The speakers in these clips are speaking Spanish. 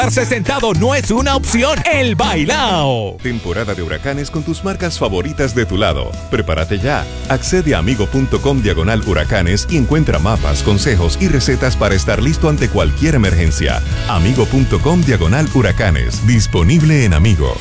Quedarse sentado no es una opción. El bailao. Temporada de huracanes con tus marcas favoritas de tu lado. Prepárate ya. Accede a amigo.com/huracanes y encuentra mapas, consejos y recetas para estar listo ante cualquier emergencia. Amigo.com/huracanes. Disponible en Amigo.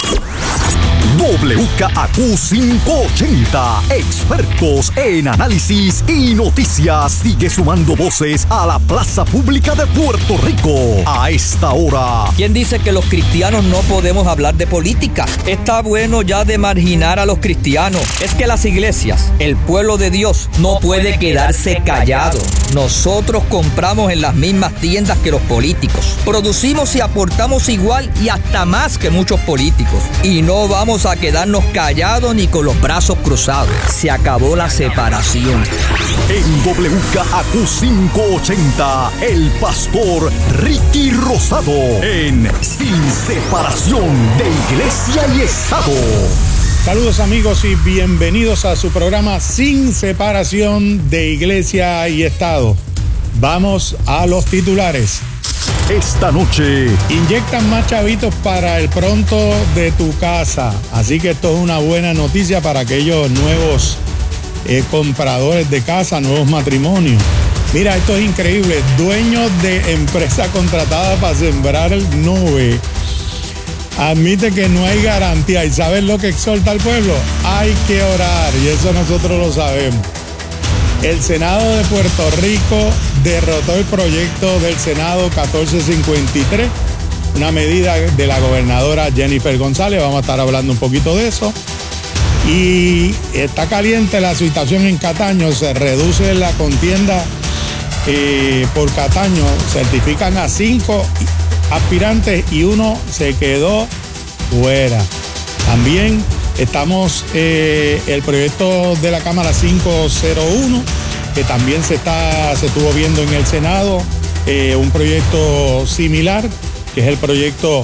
WKAQ 580, expertos en análisis y noticias. Sigue sumando voces a la plaza pública de Puerto Rico. A esta hora. ¿Quién dice que los cristianos no podemos hablar de política? Está bueno ya de marginar a los cristianos. Es que las iglesias, el pueblo de Dios, no puede quedarse callado. Nosotros compramos en las mismas tiendas que los políticos. Producimos y aportamos igual y hasta más que muchos políticos. Y no vamos a quedarnos callados ni con los brazos cruzados. Se acabó la separación. En WKAQ 580, el pastor Ricky Rosado en Sin Separación de Iglesia y Estado. Saludos amigos y bienvenidos a su programa Sin Separación de Iglesia y Estado. Vamos a los titulares. Esta noche, inyectan más chavitos para el pronto de tu casa. Así que esto es una buena noticia para aquellos nuevos compradores de casa, nuevos matrimonios. Mira, esto es increíble. Dueños de empresa contratada para sembrar nube admite que no hay garantía. ¿Y sabes lo que exhorta al pueblo? Hay que orar, y eso nosotros lo sabemos. El Senado de Puerto Rico derrotó el proyecto del Senado 1453, una medida de la gobernadora Jennifer González. Vamos a estar hablando un poquito de eso. Y está caliente la situación en Cataño. Se reduce la contienda por Cataño. Certifican a 5 aspirantes y uno se quedó fuera. También estamos el proyecto de la Cámara 501, que también se estuvo viendo en el Senado, un proyecto similar, que es el proyecto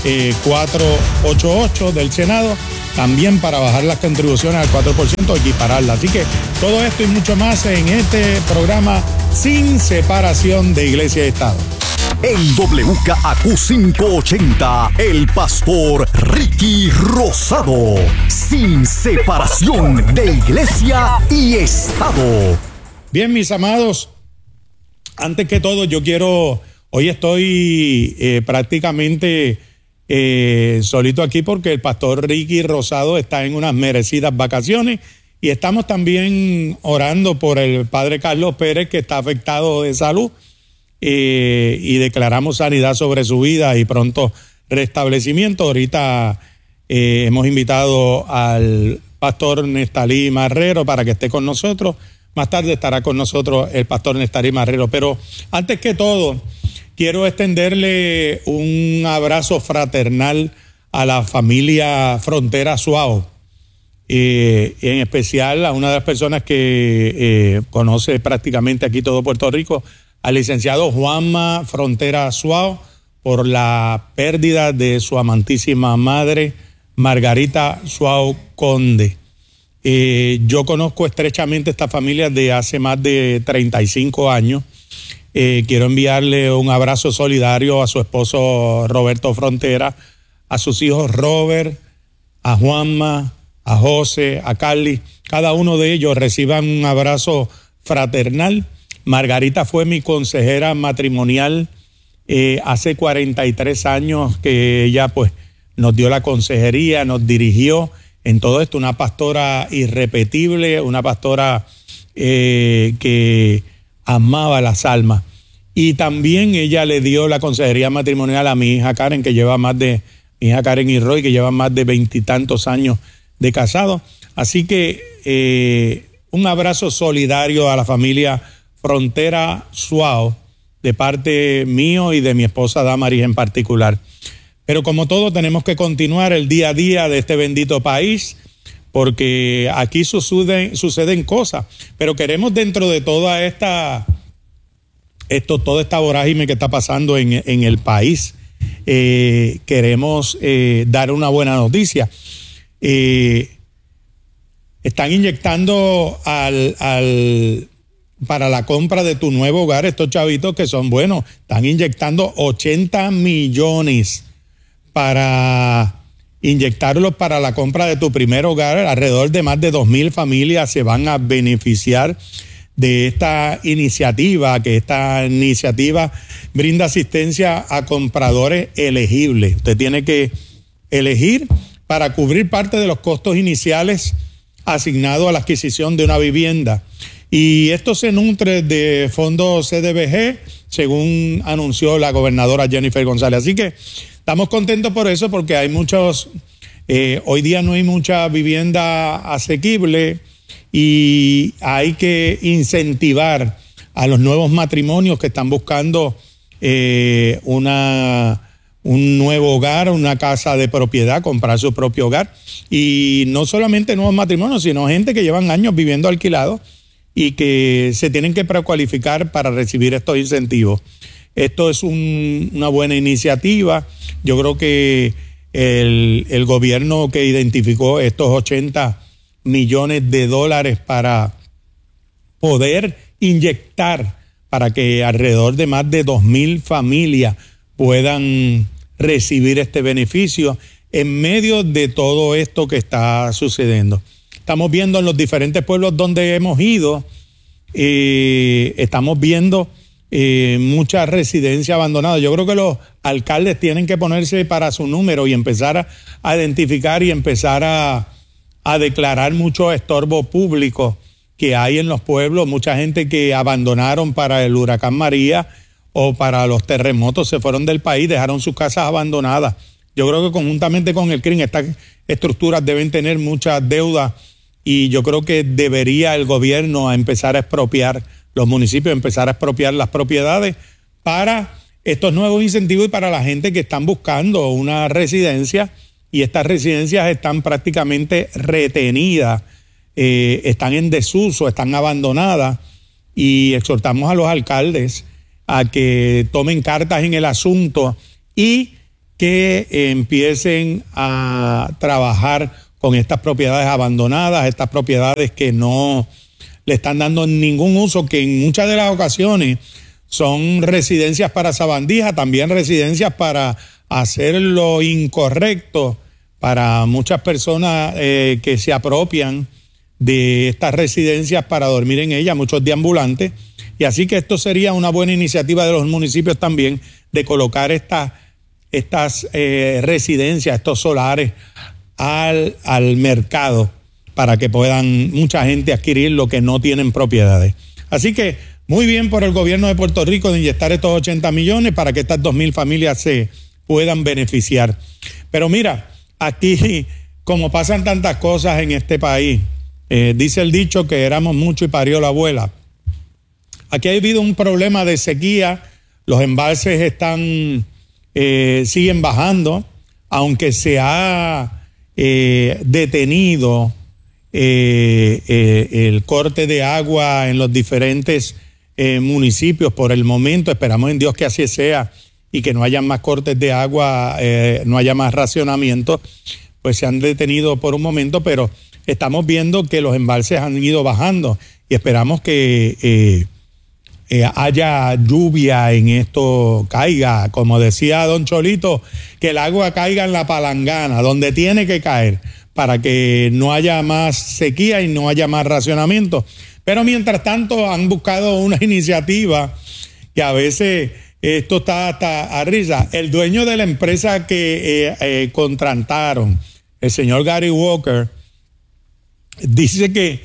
488 del Senado, también para bajar las contribuciones al 4%, equipararlas. Así que todo esto y mucho más en este programa Sin Separación de Iglesia y Estado. En WKAQ 580, el pastor Ricky Rosado. Sin separación de Iglesia y Estado. Bien, mis amados, antes que todo hoy estoy prácticamente solito aquí porque el pastor Ricky Rosado está en unas merecidas vacaciones y estamos también orando por el padre Carlos Pérez, que está afectado de salud. Y declaramos sanidad sobre su vida y pronto restablecimiento. Ahorita hemos invitado al pastor Nestalí Marrero para que esté con nosotros. Más tarde estará con nosotros el pastor Nestalí Marrero. Pero antes que todo, quiero extenderle un abrazo fraternal a la familia Frontera Suao. En especial a una de las personas que conoce prácticamente aquí todo Puerto Rico, al licenciado Juanma Frontera Suao, por la pérdida de su amantísima madre, Margarita Suao Conde. Yo conozco estrechamente esta familia de hace más de 35 años. Quiero enviarle un abrazo solidario a su esposo Roberto Frontera, a sus hijos Robert, a Juanma, a José, a Carly. Cada uno de ellos reciban un abrazo fraternal. Margarita fue mi consejera matrimonial hace 43 años que ella pues nos dio la consejería, nos dirigió en todo esto, una pastora irrepetible, una pastora que amaba las almas. Y también ella le dio la consejería matrimonial a mi hija Karen, mi hija Karen y Roy, que llevan más de 20 y tantos años de casado. Así que un abrazo solidario a la familia Frontera Suao, de parte mío y de mi esposa Damaris en particular. Pero como todo, tenemos que continuar el día a día de este bendito país, porque aquí suceden cosas, pero queremos, dentro de toda esta vorágine que está pasando en el país, queremos dar una buena noticia. Están inyectando para la compra de tu nuevo hogar. Estos chavitos que son buenos, están inyectando 80 millones para inyectarlos para la compra de tu primer hogar. Alrededor de más de 2,000 familias se van a beneficiar de esta iniciativa, que esta iniciativa brinda asistencia a compradores elegibles. Usted tiene que elegir para cubrir parte de los costos iniciales asignados a la adquisición de una vivienda. Y esto se nutre de fondos CDBG, según anunció la gobernadora Jennifer González. Así que estamos contentos por eso, porque hay muchos, hoy día no hay mucha vivienda asequible y hay que incentivar a los nuevos matrimonios que están buscando un nuevo hogar, una casa de propiedad, comprar su propio hogar. Y no solamente nuevos matrimonios, sino gente que llevan años viviendo alquilados y que se tienen que precualificar para recibir estos incentivos. Esto es una buena iniciativa. Yo creo que el gobierno que identificó estos 80 millones de dólares para poder inyectar para que alrededor de más de 2,000 familias puedan recibir este beneficio en medio de todo esto que está sucediendo. Estamos viendo en los diferentes pueblos donde hemos ido, estamos viendo muchas residencias abandonadas. Yo creo que los alcaldes tienen que ponerse para su número y empezar a identificar y empezar a declarar muchos estorbos públicos que hay en los pueblos. Mucha gente que abandonaron para el huracán María o para los terremotos, se fueron del país, dejaron sus casas abandonadas. Yo creo que conjuntamente con el crimen, estas estructuras deben tener muchas deudas y yo creo que debería el gobierno empezar a expropiar, los municipios empezar a expropiar las propiedades para estos nuevos incentivos y para la gente que están buscando una residencia, y estas residencias están prácticamente retenidas, están en desuso, están abandonadas, y exhortamos a los alcaldes a que tomen cartas en el asunto y que empiecen a trabajar con estas propiedades abandonadas, estas propiedades que no le están dando ningún uso, que en muchas de las ocasiones son residencias para sabandijas, también residencias para hacer lo incorrecto, para muchas personas que se apropian de estas residencias para dormir en ellas, muchos deambulantes. Y así que esto sería una buena iniciativa de los municipios también, de colocar estas residencias, estos solares al mercado para que puedan mucha gente adquirir lo que no tienen propiedades. Así que muy bien por el gobierno de Puerto Rico de inyectar estos 80 millones para que estas 2,000 familias se puedan beneficiar. Pero mira, aquí como pasan tantas cosas en este país, dice el dicho que éramos mucho y parió la abuela. Aquí ha habido un problema de sequía, los embalses siguen bajando, aunque se ha detenido el corte de agua en los diferentes municipios por el momento. Esperamos en Dios que así sea y que no haya más cortes de agua, no haya más racionamiento, pues se han detenido por un momento, pero estamos viendo que los embalses han ido bajando y esperamos que haya lluvia en esto, caiga, como decía don Cholito, que el agua caiga en la palangana, donde tiene que caer, para que no haya más sequía y no haya más racionamiento. Pero mientras tanto han buscado una iniciativa que a veces esto está hasta a risa. El dueño de la empresa que contrataron, el señor Gary Walker, dice que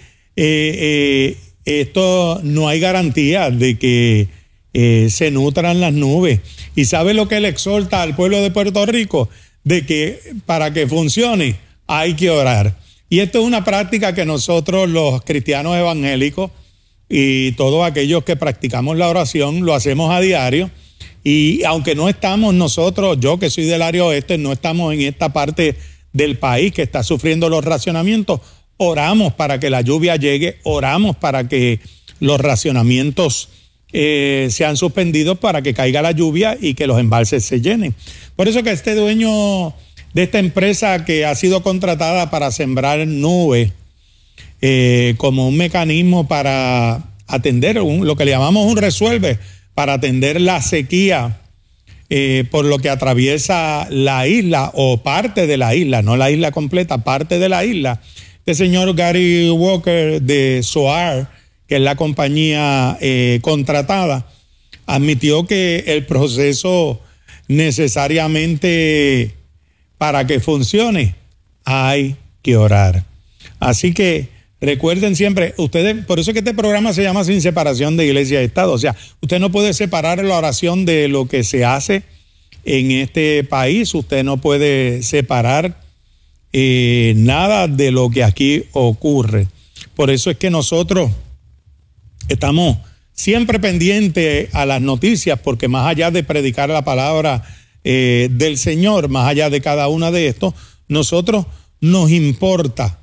esto no hay garantía de que se nutran las nubes. ¿Y sabe lo que él exhorta al pueblo de Puerto Rico? De que para que funcione hay que orar. Y esto es una práctica que nosotros los cristianos evangélicos y todos aquellos que practicamos la oración lo hacemos a diario. Y aunque no estamos nosotros, yo que soy del área oeste, no estamos en esta parte del país que está sufriendo los racionamientos, oramos para que la lluvia llegue, oramos para que los racionamientos sean suspendidos, para que caiga la lluvia y que los embalses se llenen. Por eso que este dueño de esta empresa que ha sido contratada para sembrar nubes como un mecanismo para atender lo que le llamamos un resuelve, para atender la sequía por lo que atraviesa la isla o parte de la isla, no la isla completa, parte de la isla. Este señor Gary Walker de SOAR, que es la compañía contratada, admitió que el proceso necesariamente para que funcione hay que orar. Así que recuerden siempre, ustedes, por eso es que este programa se llama Sin Separación de Iglesia y Estado. O sea, usted no puede separar la oración de lo que se hace en este país. Usted no puede separar nada de lo que aquí ocurre. Por eso es que nosotros estamos siempre pendientes a las noticias, porque más allá de predicar la palabra del Señor, más allá de cada una de estos, nosotros nos importa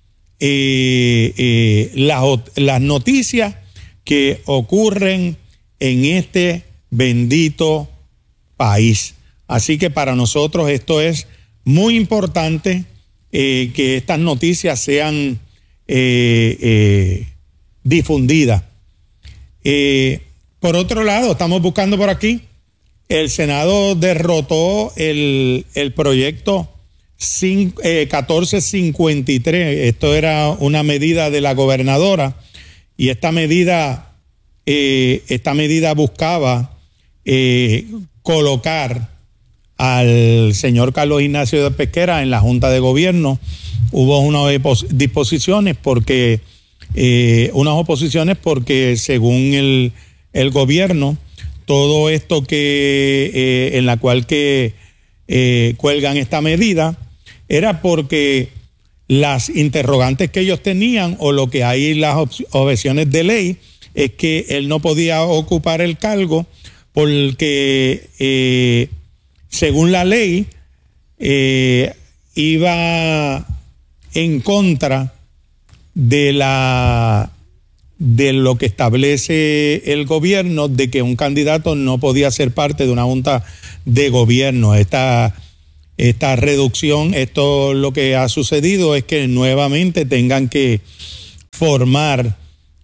las noticias que ocurren en este bendito país. Así que para nosotros esto es muy importante, que estas noticias sean difundidas. Por otro lado, estamos buscando por aquí, el Senado derrotó el proyecto 1453. Esto era una medida de la gobernadora, y esta medida buscaba colocar al señor Carlos Ignacio de Pesquera en la Junta de Gobierno. Hubo unas oposiciones porque según el gobierno, todo esto en la cual cuelgan esta medida era porque las interrogantes que ellos tenían, o lo que hay las objeciones de ley, es que él no podía ocupar el cargo porque según la ley iba en contra de lo que establece el gobierno, de que un candidato no podía ser parte de una junta de gobierno. Esta reducción, esto lo que ha sucedido es que nuevamente tengan que formar,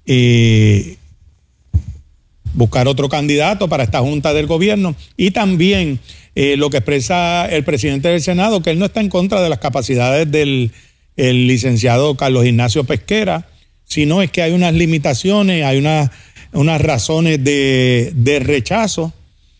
buscar otro candidato para esta junta del gobierno. Y también lo que expresa el presidente del Senado, que él no está en contra de las capacidades del licenciado Carlos Ignacio Pesquera, sino es que hay unas limitaciones, hay unas razones de rechazo,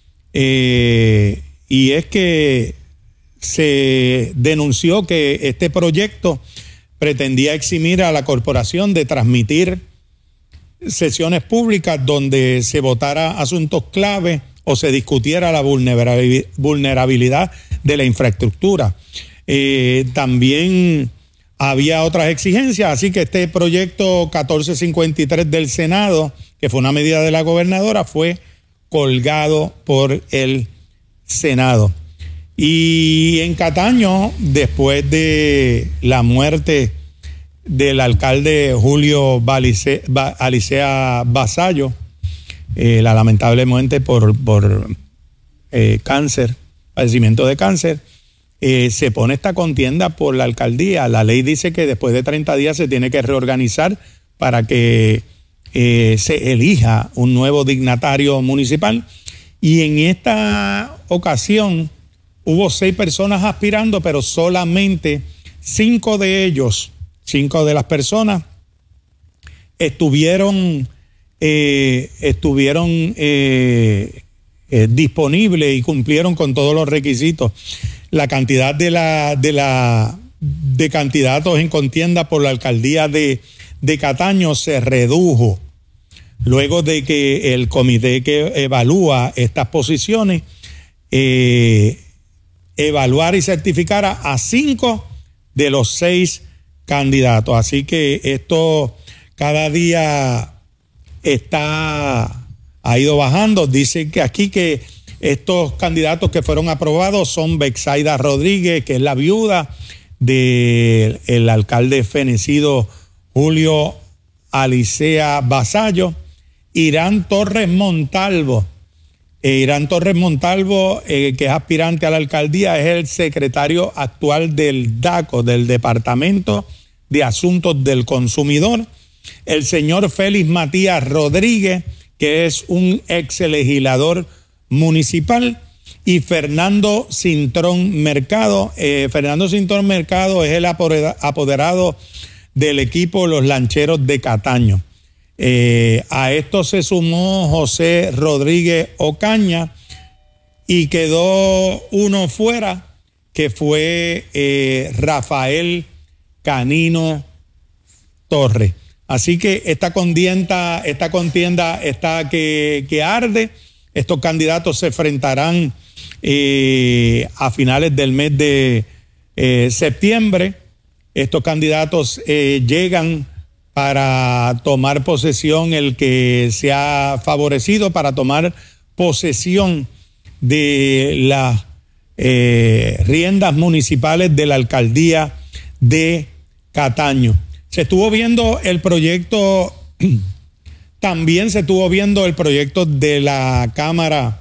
y es que se denunció que este proyecto pretendía eximir a la corporación de transmitir sesiones públicas donde se votara asuntos clave o se discutiera la vulnerabilidad de la infraestructura. También había otras exigencias, así que este proyecto 1453 del Senado, que fue una medida de la gobernadora, fue colgado por el Senado. Y en Cataño, después de la muerte del alcalde Julio Alicea Vasallo, lamentablemente por cáncer, padecimiento de cáncer, se pone esta contienda por la alcaldía. La ley dice que después de 30 días se tiene que reorganizar para que se elija un nuevo dignatario municipal. Y en esta ocasión hubo 6 personas aspirando, pero solamente 5 de las personas estuvieron disponibles y cumplieron con todos los requisitos. La cantidad de candidatos en contienda por la alcaldía de Cataño se redujo luego de que el comité que evalúa estas posiciones evaluara y certificara a 5 de los 6 candidatos. Así que esto cada día ha ido bajando. Dice que aquí que estos candidatos que fueron aprobados son Bexaida Rodríguez, que es la viuda del alcalde fenecido Julio Alicea Vasallo, Irán Torres Montalvo. Irán Torres Montalvo, que es aspirante a la alcaldía, es el secretario actual del DACO, del Departamento de Asuntos del Consumidor. el señor Félix Matías Rodríguez, que es un ex legislador municipal, y Fernando Cintrón Mercado. Fernando Cintrón Mercado es el apoderado del equipo Los Lancheros de Cataño. A esto se sumó José Rodríguez Ocaña y quedó uno fuera, que fue Rafael Canino Torres. Así que esta contienda está que arde. Estos candidatos se enfrentarán a finales del mes de septiembre. Estos candidatos llegan para tomar posesión, el que se ha favorecido para tomar posesión de las riendas municipales de la alcaldía de Cataño. Se estuvo viendo el proyecto, también se estuvo viendo el proyecto de la Cámara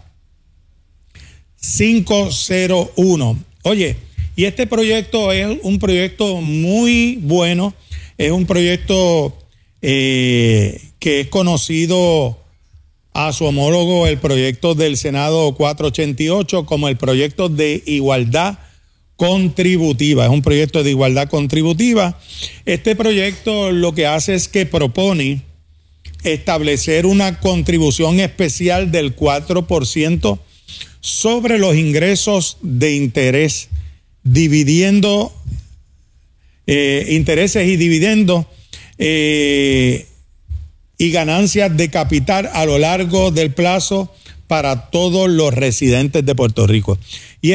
501. Oye, y este proyecto es un proyecto muy bueno, es un proyecto que es conocido a su homólogo, el proyecto del Senado 488, como el proyecto de igualdad contributiva. Es un proyecto de igualdad contributiva. Este proyecto lo que hace es que propone establecer una contribución especial del 4% sobre los ingresos de interés, dividiendo intereses y dividendos y ganancias de capital a lo largo del plazo para todos los residentes de Puerto Rico. Y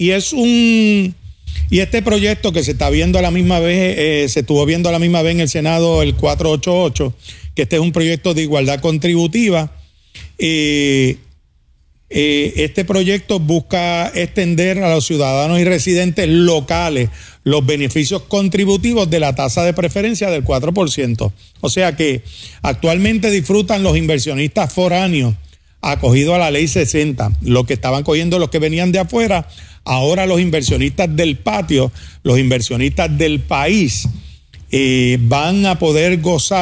este proyecto que se está viendo a la misma vez, se estuvo viendo a la misma vez en el Senado, el 488, que este es un proyecto de igualdad contributiva. Este proyecto busca extender a los ciudadanos y residentes locales los beneficios contributivos de la tasa de preferencia del 4%. O sea que actualmente disfrutan los inversionistas foráneos acogidos a la ley 60, los que estaban cogiendo los que venían de afuera. Ahora los inversionistas del patio, los inversionistas del país van a poder gozar